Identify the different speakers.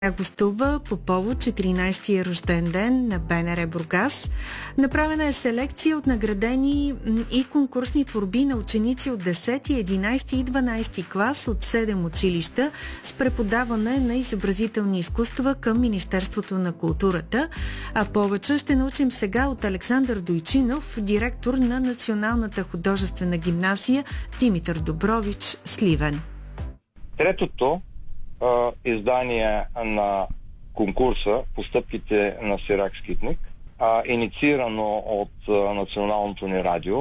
Speaker 1: Тя гостува по повод 14-я рожден ден на БНР Бургас. Направена е селекция от наградени и конкурсни творби на ученици от 10, 11 и 12 клас от 7 училища с преподаване на изобразителни изкуства към Министерството на културата. А повече ще научим сега от Александър Дойчинов, директор на Националната художествена гимназия Димитър Добрович, Сливен.
Speaker 2: Третото издание на конкурса "Постъпките на Сирак Скитник", инициирано от Националното ни радио,